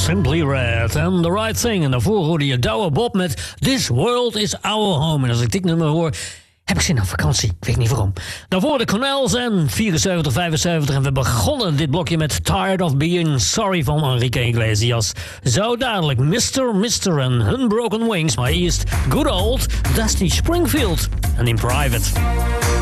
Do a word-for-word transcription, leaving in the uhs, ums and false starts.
Simply Red and The Right Thing. En daarvoor hoorde je Douwe Bob met This World Is Our Home. En als ik dit nummer hoor, heb ik zin aan vakantie. Ik weet niet waarom. Daarvoor de Cornels en vierenzeventig, vijfenzeventig. En we begonnen dit blokje met Tired of Being Sorry van Enrique Iglesias. Zo dadelijk mister mister en Unbroken Wings. Maar eerst good old Dusty Springfield en In Private.